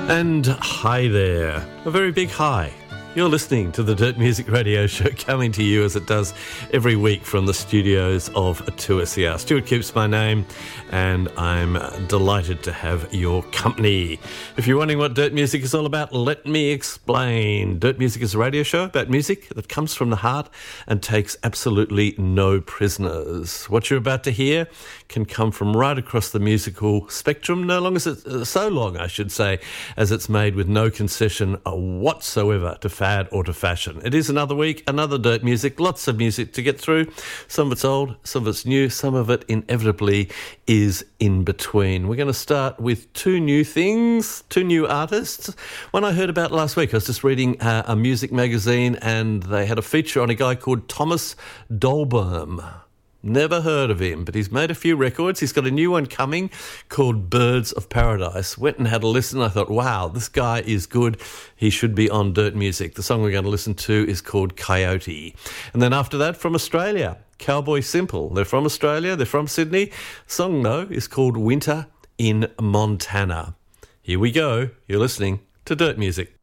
And hi there, a very big hi. You're listening to the Dirt Music Radio Show, coming to you as it does every week from the studios of 2SER. Stuart Coops my name, and I'm delighted to have your company. If you're wondering what Dirt Music is all about, let me explain. Dirt Music is a radio show about music that comes from the heart and takes absolutely no prisoners. What you're about to hear can come from right across the musical spectrum, so long, I should say, as it's made with no concession whatsoever to fad or to fashion. It is another week, another Dirt Music, lots of music to get through. Some of it's old, some of it's new, some of it inevitably is in between. We're going to start with two new things, two new artists. One I heard about last week, I was just reading a music magazine and they had a feature on a guy called Thomas Dolbohm. Never heard of him, but he's made a few records. He's got a new one coming called Birds of Paradise. Went and had a listen. I thought, wow, this guy is good. He should be on Dirt Music. The song we're going to listen to is called Coyote. And then after that, from Australia, Cowboy Simple. They're from Australia. They're from Sydney. The song, though, is called Winter in Montana. Here we go. You're listening to Dirt Music.